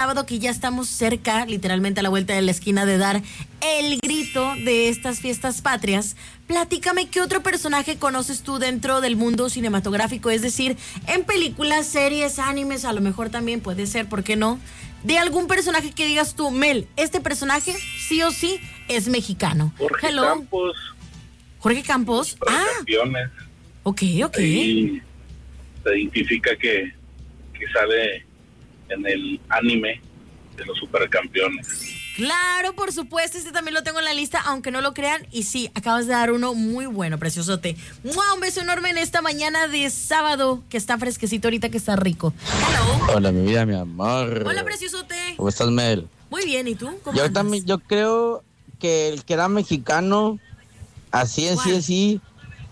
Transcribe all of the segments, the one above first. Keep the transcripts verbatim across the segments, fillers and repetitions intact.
sábado que ya estamos cerca, literalmente a la vuelta de la esquina, de dar el grito de estas fiestas patrias, platícame qué otro personaje conoces tú dentro del mundo cinematográfico, es decir, en películas, series, animes, a lo mejor también puede ser, ¿por qué no? De algún personaje que digas tú, Mel, este personaje sí o sí es mexicano. Jorge Hello. Campos. Jorge Campos. Ah. Campeones. Ok, ok. Ahí se identifica que, que sale en el anime de los supercampeones. Claro, por supuesto, este también lo tengo en la lista, aunque no lo crean. Y sí, acabas de dar uno muy bueno, preciosote. ¡Mua! Un beso enorme en esta mañana de sábado, que está fresquecito ahorita, que está rico. Hello. Hola, mi vida, mi amor. Hola, preciosote. ¿Cómo estás, Mel? Muy bien, ¿y tú? ¿Cómo Yo andas? también, yo creo que el que era mexicano, así en sí, así,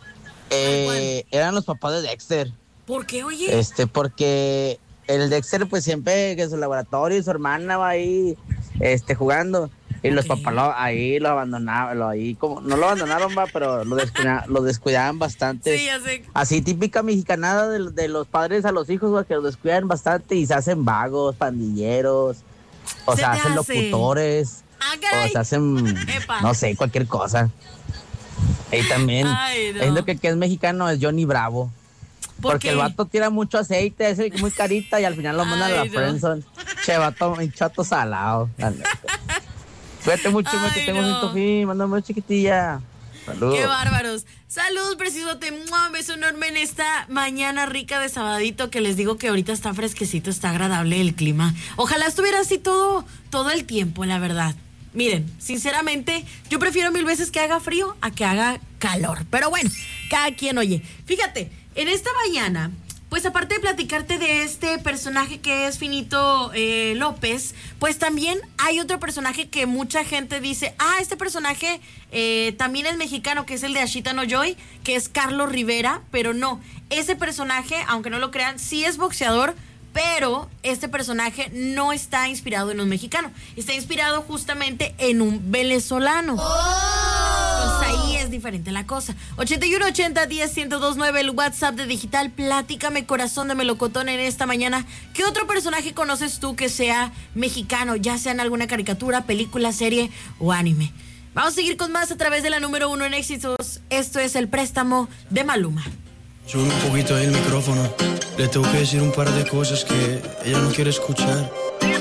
eh, eran los papás de Dexter. ¿Por qué, oye? Este, porque el Dexter, pues siempre en su laboratorio y su hermana va ahí, este, jugando. Y los papás lo, ahí lo abandonaban, lo, ahí como, no lo abandonaron, va, pero lo, descuida, lo descuidaban bastante. Sí, ya sé. Así típica mexicanada de, de los padres a los hijos, va, que los descuidan bastante y se hacen vagos, pandilleros, o Se sea, te hacen hace. locutores, Ah, caray. o se hacen, Epa. no sé, cualquier cosa. Y también, Ay, no. es lo que, que es mexicano, es Johnny Bravo. ¿Por Porque qué? el vato tira mucho aceite, es el muy carita y al final lo mandan a la Ay, no. friendzone. Che, vato, mi chato salado. la neta. Cuídate mucho, me que Ay, tengo no. un fin, mándame chiquitilla. Saludos. Qué bárbaros. Saludos, precisote. ¡Mua! Un beso enorme en esta mañana rica de sabadito, que les digo que ahorita está fresquecito, está agradable el clima. Ojalá estuviera así todo, todo el tiempo, la verdad. Miren, sinceramente, yo prefiero mil veces que haga frío a que haga calor. Pero bueno, cada quien, oye. Fíjate, en esta mañana, pues aparte de platicarte de este personaje que es Finito eh, López, pues también hay otro personaje que mucha gente dice, ah, este personaje eh, también es mexicano, que es el de Ashita no Joy, que es Carlos Rivera, pero no, ese personaje, aunque no lo crean, sí es boxeador, pero este personaje no está inspirado en un mexicano, está inspirado justamente en un venezolano. Entonces ahí es diferente la cosa. ochenta y uno ochenta diez ciento dos nueve, el WhatsApp de Digital. Platícame, corazón de melocotón, en esta mañana. ¿Qué otro personaje conoces tú que sea mexicano, ya sea en alguna caricatura, película, serie o anime? Vamos a seguir con más a través de la número uno en éxitos. Esto es El Préstamo de Maluma. Sube un poquito el micrófono. Le tengo que decir un par de cosas que ella no quiere escuchar.